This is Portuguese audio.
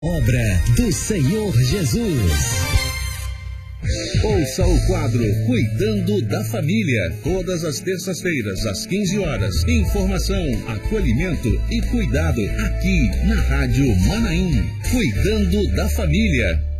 Obra do Senhor Jesus. Ouça o quadro Cuidando da Família, todas as terças-feiras, às 15 horas. Informação, acolhimento e cuidado aqui na Rádio Manaim. Cuidando da Família.